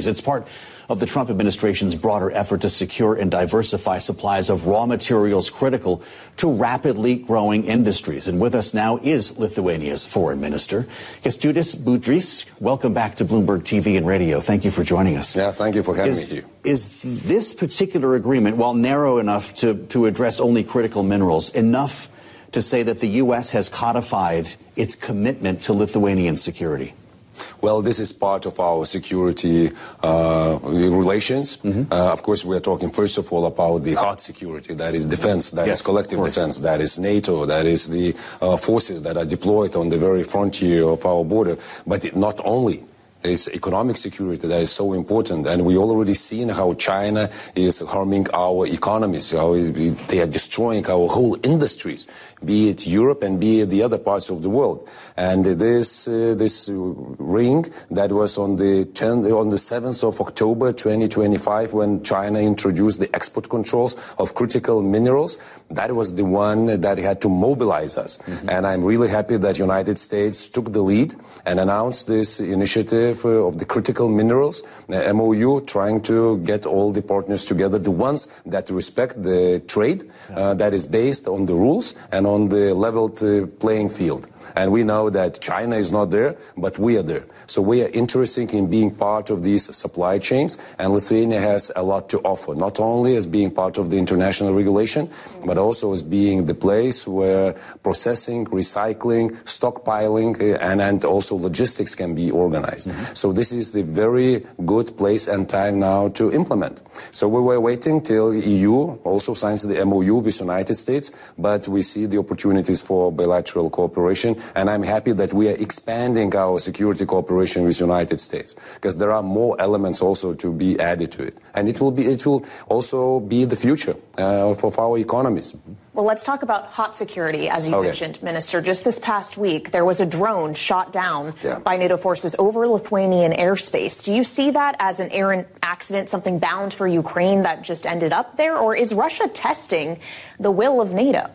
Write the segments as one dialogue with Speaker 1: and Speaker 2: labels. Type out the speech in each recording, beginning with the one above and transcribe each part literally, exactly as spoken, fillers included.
Speaker 1: It's part of the Trump administration's broader effort to secure and diversify supplies of raw materials critical to rapidly growing industries. And with us now is Lithuania's foreign minister, Kęstutis Budrys. Welcome back to Bloomberg T V and Radio. Thank you for joining us.
Speaker 2: Yeah, thank you for having
Speaker 1: is,
Speaker 2: me here.
Speaker 1: Is this particular agreement, while narrow enough to, to address only critical minerals, enough to say that the U S has codified its commitment to Lithuanian security?
Speaker 2: Well, this is part of our security uh, relations. Mm-hmm. uh, of course, we are talking, first of all, about the hard security, that is defense, that
Speaker 1: yes,
Speaker 2: is collective defense, that is NATO, that is the uh, forces that are deployed on the very frontier of our border. But it, not only. It's economic security that is so important, and we already seen how China is harming our economies, how they are destroying our whole industries, be it Europe and be it the other parts of the world. And this uh, this ring that was on the tenth, on the seventh of October twenty twenty-five, when China introduced the export controls of critical minerals, that was the one that had to mobilize us. Mm-hmm. And I'm really happy that United States took the lead and announced this initiative of the critical minerals, the M O U, trying to get all the partners together, the ones that respect the trade, uh, that is based on the rules and on the leveled uh, playing field. And we know that China is not there, but we are there. So we are interested in being part of these supply chains, and Lithuania has a lot to offer, not only as being part of the international regulation, but also as being the place where processing, recycling, stockpiling, uh, and, and also logistics can be organized. Mm-hmm. So this is the very good place and time now to implement. So we were waiting till E U also signs the M O U with United States, but we see the opportunities for bilateral cooperation. And I'm happy that we are expanding our security cooperation with United States, because there are more elements also to be added to it. And it will be, it will also be the future uh, of our economies.
Speaker 3: Well, let's talk about hot security, as you
Speaker 2: okay.
Speaker 3: mentioned, Minister. Just this past week, there was a drone shot down
Speaker 2: yeah.
Speaker 3: by NATO forces over Lithuanian airspace. Do you see that as an errant accident, something bound for Ukraine that just ended up there? Or is Russia testing the will of NATO?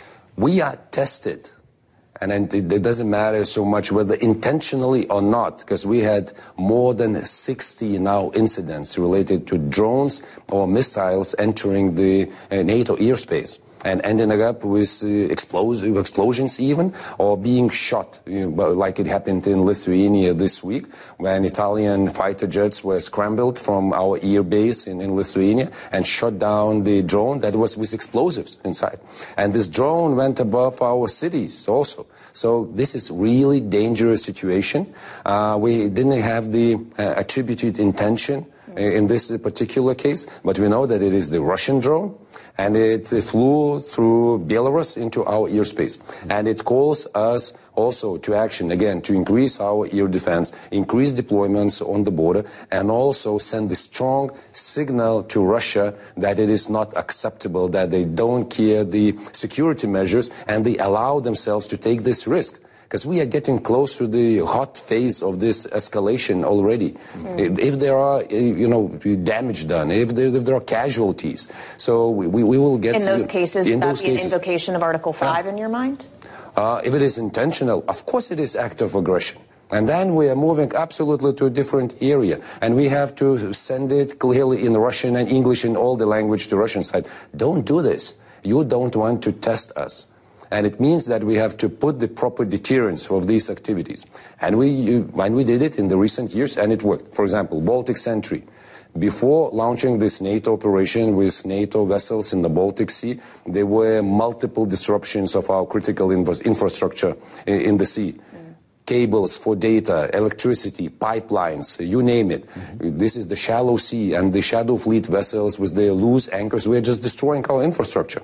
Speaker 2: We are tested. And it doesn't matter so much whether intentionally or not, because we had more than sixty now incidents related to drones or missiles entering the uh, NATO airspace and ending up with uh, explosive explosions even, or being shot, you know, like it happened in Lithuania this week, when Italian fighter jets were scrambled from our air base in, in Lithuania and shot down the drone that was with explosives inside. And this drone went above our cities also. So this is really dangerous situation. Uh, we didn't have the uh, attributed intention in this particular case, but we know that it is the Russian drone, and it flew through Belarus into our airspace. And it calls us also to action, again, to increase our air defense, increase deployments on the border, and also send a strong signal to Russia that it is not acceptable, that they don't care the security measures, and they allow themselves to take this risk. Because we are getting close to the hot phase of this escalation already. Mm. If there are, you know, damage done, if there, if there are casualties, so we, we will get...
Speaker 3: In those
Speaker 2: you,
Speaker 3: cases,
Speaker 2: in
Speaker 3: would that
Speaker 2: those
Speaker 3: be an
Speaker 2: cases.
Speaker 3: invocation of Article five uh, in your mind?
Speaker 2: Uh, if it is intentional, of course it is act of aggression. And then we are moving absolutely to a different area. And we have to send it clearly in Russian and English and all the language to Russian side. Don't do this. You don't want to test us. And it means that we have to put the proper deterrence of these activities. And we, when we did it in the recent years, and it worked. For example, Baltic Sentry. Before launching this NATO operation with NATO vessels in the Baltic Sea, there were multiple disruptions of our critical infra infrastructure in the sea. Mm. Cables for data, electricity, pipelines, you name it. Mm-hmm. This is the shallow sea, and the Shadow Fleet vessels with their loose anchors were just destroying our infrastructure.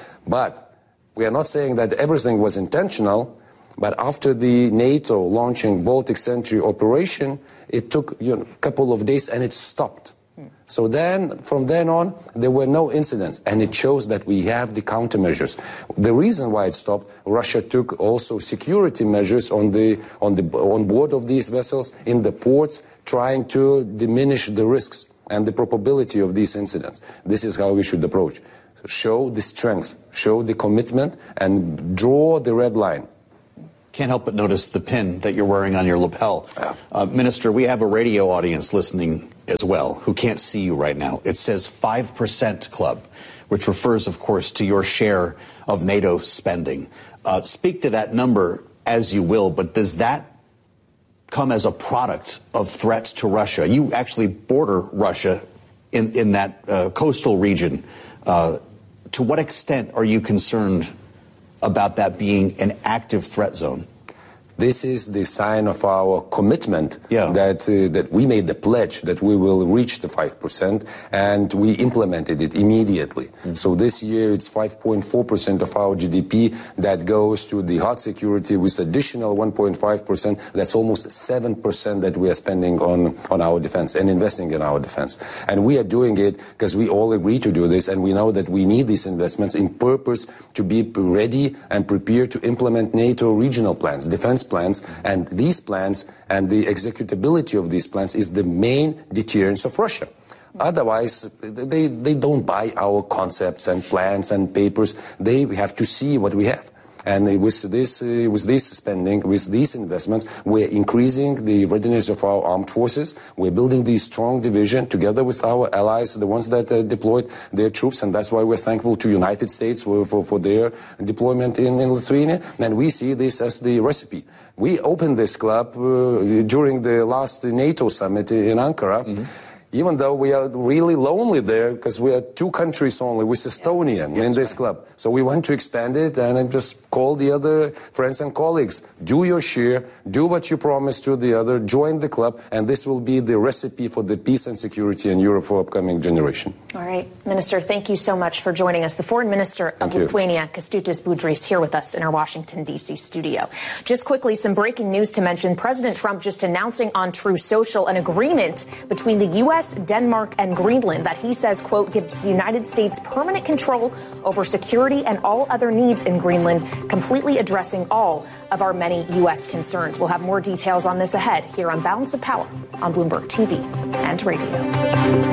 Speaker 2: But we are not saying that everything was intentional, but after the NATO launching Baltic Sentry operation, it took you know, a couple of days and it stopped. Hmm. So then, from then on, there were no incidents, and it shows that we have the countermeasures. The reason why it stopped, Russia took also security measures on the on the on board of these vessels in the ports, trying to diminish the risks and the probability of these incidents. This is how we should approach. Show the strength, show the commitment, and draw the red line.
Speaker 1: Can't help but notice the pin that you're wearing on your lapel.
Speaker 2: Yeah.
Speaker 1: Uh, Minister, we have a radio audience listening as well, who can't see you right now. It says five percent club, which refers, of course, to your share of NATO spending. Uh, speak to that number as you will, but does that come as a product of threats to Russia? You actually border Russia in, in that uh, coastal region. Uh, to what extent are you concerned about that being an active threat zone?
Speaker 2: This is the sign of our commitment
Speaker 1: yeah.
Speaker 2: that uh, that we made the pledge that we will reach the five percent, and we implemented it immediately. Mm-hmm. So this year it's five point four percent of our G D P that goes to the hard security, with additional one point five percent. That's almost seven percent that we are spending on, on our defense and investing in our defense. And we are doing it because we all agree to do this, and we know that we need these investments in purpose to be ready and prepared to implement NATO regional plans, defense plans, and these plans and the executability of these plans is the main deterrence of Russia. Otherwise, they, they don't buy our concepts and plans and papers. They have to see what we have. And with this, uh, with this spending, with these investments, we're increasing the readiness of our armed forces. We're building the strong division together with our allies, the ones that uh, deployed their troops, and that's why we're thankful to United States for, for, for their deployment in, in Lithuania. And we see this as the recipe. We opened this club uh, during the last NATO summit in Ankara. Mm-hmm. Even though we are really lonely there, because we are two countries only with Estonia yeah. in this right. club. So we want to expand it, and I just call the other friends and colleagues. Do your share, do what you promised to the other, join the club, and this will be the recipe for the peace and security in Europe for upcoming generation.
Speaker 3: All right. Minister, thank you so much for joining us. The Foreign Minister of
Speaker 2: thank
Speaker 3: Lithuania, Kęstutis Budrys, here with us in our Washington, D C studio. Just quickly, some breaking news to mention. President Trump just announcing on Truth Social an agreement between the U S, Denmark, and Greenland that he says, quote, gives the United States permanent control over security and all other needs in Greenland, completely addressing all of our many U S concerns. We'll have more details on this ahead here on Balance of Power on Bloomberg T V and radio.